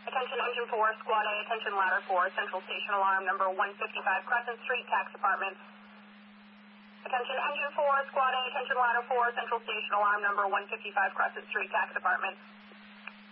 Attention Engine 4, Squad A, attention Ladder 4, Central Station Alarm number 155, Crescent Street, Tax Department. Attention Engine 4, Squad A, attention Ladder 4, Central Station Alarm number 155, Crescent Street, Tax Department.